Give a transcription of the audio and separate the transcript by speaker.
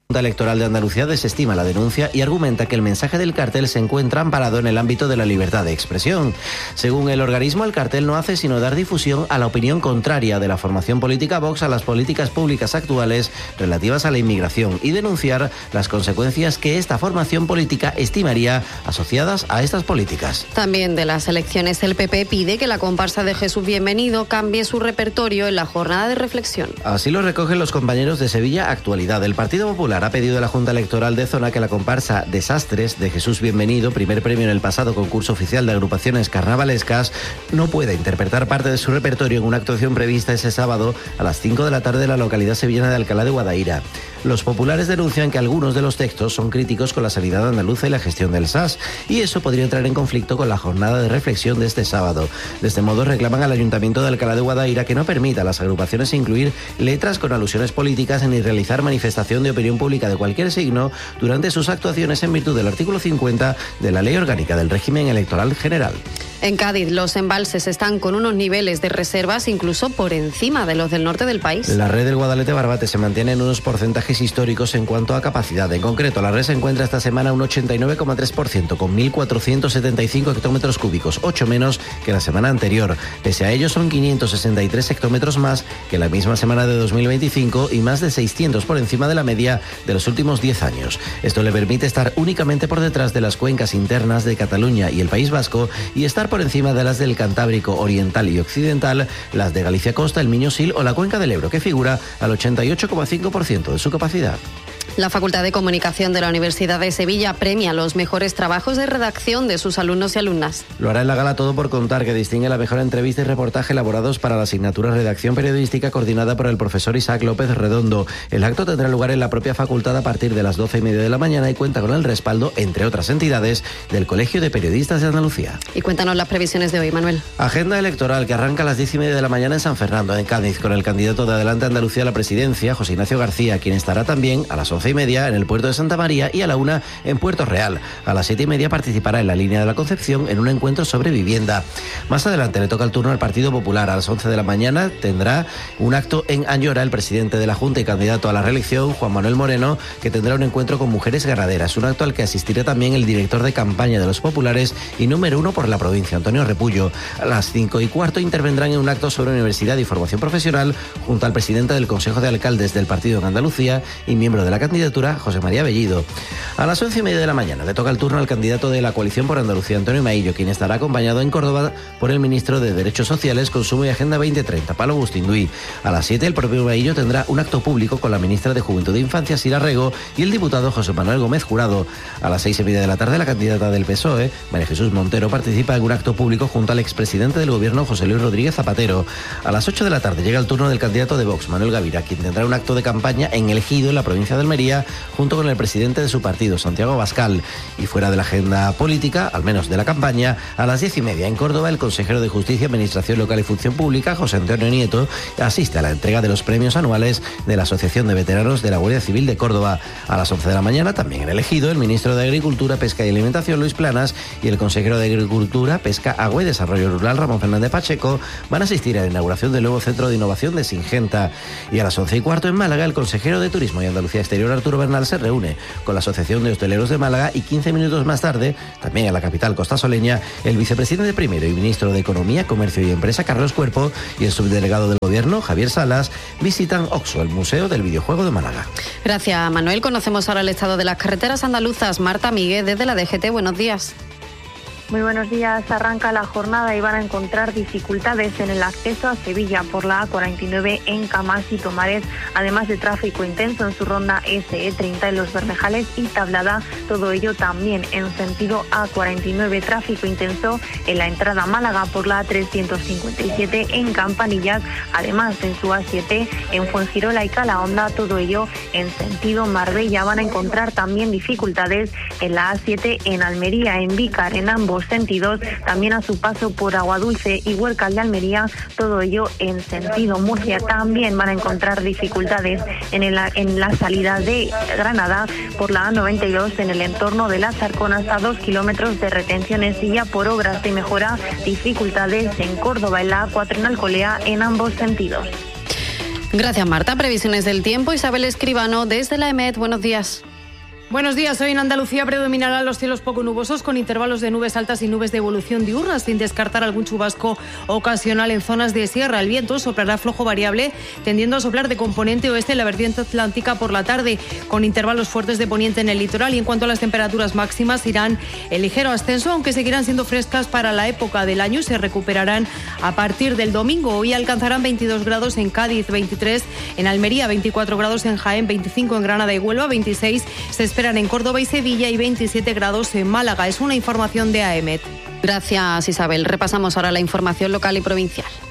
Speaker 1: La Junta Electoral de Andalucía desestima la denuncia y argumenta que el mensaje del cartel se encuentra amparado en el ámbito de la libertad de expresión. Según el organismo, el cartel no hace sino dar difusión a la opinión contraria de la formación política Vox a las políticas públicas actuales relativas a la inmigración y denunciar las consecuencias que esta formación política estimaría asociadas a estas políticas.
Speaker 2: También de las elecciones, el PP pide que la comparsa de Jesús Bienvenido cambie su repertorio en la jornada de reflexión.
Speaker 1: Así lo recogen los compañeros de Sevilla Actualidad. El Partido Popular ha pedido a la Junta Electoral de Zona que la comparsa Desastres de Jesús Bienvenido, primer premio en el pasado concurso oficial de agrupaciones carnavalescas, no pueda interpretar parte de su repertorio en una actuación prevista ese sábado a las 5 de la tarde en la localidad sevillana de Alcalá de Guadaira. Los populares denuncian que algunos de los textos son críticos con la sanidad andaluza y la gestión del SAS, y eso podría entrar en conflicto con la jornada de reflexión de este sábado. De este modo reclaman al Ayuntamiento de Alcalá de Guadaira que no permita a las agrupaciones incluir letras con alusiones políticas ni realizar manifestación de opinión pública de cualquier signo durante sus actuaciones en virtud del artículo 50 de la Ley Orgánica del Régimen Electoral General.
Speaker 2: En Cádiz, los embalses están con unos niveles de reservas incluso por encima de los del norte del país.
Speaker 1: La red del Guadalete-Barbate se mantiene en unos porcentajes históricos en cuanto a capacidad. En concreto, la red se encuentra esta semana un 89,3%, con 1.475 hectómetros cúbicos, 8 menos que la semana anterior. Pese a ello, son 563 hectómetros más que la misma semana de 2025 y más de 600 por encima de la media de los últimos 10 años. Esto le permite estar únicamente por detrás de las cuencas internas de Cataluña y el País Vasco y estar por encima de las del Cantábrico Oriental y Occidental, las de Galicia Costa, el Miño-Sil o la Cuenca del Ebro, que figura al 88,5% de su capacidad.
Speaker 2: La Facultad de Comunicación de la Universidad de Sevilla premia los mejores trabajos de redacción de sus alumnos y alumnas.
Speaker 1: Lo hará en la gala Todo por Contar, que distingue la mejor entrevista y reportaje elaborados para la asignatura Redacción Periodística, coordinada por el profesor Isaac López Redondo. El acto tendrá lugar en la propia facultad a partir de las 12:30 de la mañana y cuenta con el respaldo, entre otras entidades, del Colegio de Periodistas de Andalucía.
Speaker 2: Y cuéntanos las previsiones de hoy, Manuel.
Speaker 1: Agenda electoral que arranca a las 10:30 de la mañana en San Fernando, en Cádiz, con el candidato de Adelante Andalucía a la presidencia, José Ignacio García, quien estará también a las 11:30 en el puerto de Santa María y a la 1 en Puerto Real. A las 7:30 participará en la línea de la Concepción en un encuentro sobre vivienda. Más adelante le toca el turno al Partido Popular. A las 11 de la mañana tendrá un acto en Añora el presidente de la Junta y candidato a la reelección, Juan Manuel Moreno, que tendrá un encuentro con mujeres ganaderas. Un acto al que asistirá también el director de campaña de los populares y número 1 por la provincia, Antonio Repullo. A las 5:15 intervendrán en un acto sobre universidad y formación profesional junto al presidente del Consejo de Alcaldes del partido en Andalucía y miembro de la candidatura, José María Bellido. A las 11:30 de la mañana le toca el turno al candidato de la coalición por Andalucía, Antonio Maillo, quien estará acompañado en Córdoba por el ministro de Derechos Sociales, Consumo y Agenda 2030, Pablo Bustinduy. A las 7 el propio Maillo tendrá un acto público con la ministra de Juventud e Infancia, Sira Rego, y el diputado José Manuel Gómez Jurado. A las 6:30 de la tarde la candidata del PSOE, María Jesús Montero, participa en un acto público junto al expresidente del gobierno, José Luis Rodríguez Zapatero. A las 8 de la tarde llega el turno del candidato de Vox, Manuel Gavira, quien tendrá un acto de campaña en El Ejido, en la provincia de Almería, junto con el presidente de su partido, Santiago Abascal. Y fuera de la agenda política, al menos de la campaña, a las 10:30 en Córdoba, el consejero de Justicia, Administración Local y Función Pública, José Antonio Nieto, asiste a la entrega de los premios anuales de la Asociación de Veteranos de la Guardia Civil de Córdoba. A las 11 de la mañana, también en El Ejido, el ministro de Agricultura, Pesca y Alimentación, Luis Planas, y el consejero de Agricultura, Pesca, Agua y Desarrollo Rural, Ramón Fernández Pacheco, van a asistir a la inauguración del nuevo Centro de Innovación de Singenta. Y a las 11:15 en Málaga, el consejero de Turismo y Andalucía Exterior, Arturo Bernal, se reúne con la Asociación de Hosteleros de Málaga y 15 minutos más tarde, también en la capital costasoleña, el vicepresidente primero y ministro de Economía, Comercio y Empresa, Carlos Cuerpo, y el subdelegado del Gobierno, Javier Salas, visitan OXO, el Museo del Videojuego de Málaga.
Speaker 2: Gracias, Manuel. Conocemos ahora el estado de las carreteras andaluzas. Marta Miguel, desde la DGT, buenos días.
Speaker 3: Muy buenos días. Arranca la jornada y van a encontrar dificultades en el acceso a Sevilla por la A49 en Camás y Tomares, además de tráfico intenso en su ronda SE30 en Los Bermejales y Tablada. Todo ello también en sentido A49. Tráfico intenso en la entrada a Málaga por la A357 en Campanillas, además en su A7 en Fuengirola y Calahonda. Todo ello en sentido Marbella. Van a encontrar también dificultades en la A7 en Almería, en Vícar, en ambos sentidos, también a su paso por Aguadulce y Huércal de Almería, todo ello en sentido Murcia. También van a encontrar dificultades en la salida de Granada por la A92 en el entorno de la Zarcón, hasta 2 kilómetros de retenciones, y ya por obras de mejora, dificultades en Córdoba, en la A4 en Alcolea, en ambos sentidos.
Speaker 2: Gracias, Marta. Previsiones del tiempo. Isabel Escribano, desde la EMET. Buenos días.
Speaker 4: Buenos días. Hoy en Andalucía predominarán los cielos poco nubosos con intervalos de nubes altas y nubes de evolución diurna, sin descartar algún chubasco ocasional en zonas de sierra. El viento soplará flojo variable, tendiendo a soplar de componente oeste en la vertiente atlántica por la tarde, con intervalos fuertes de poniente en el litoral. Y en cuanto a las temperaturas máximas, irán en ligero ascenso, aunque seguirán siendo frescas para la época del año y se recuperarán a partir del domingo. Hoy alcanzarán 22 grados en Cádiz, 23 en Almería, 24 grados en Jaén, 25 en Granada y Huelva, 26 se esperan en Córdoba y Sevilla y 27 grados en Málaga. Es una información de AEMET.
Speaker 2: Gracias, Isabel. Repasamos ahora la información local y provincial.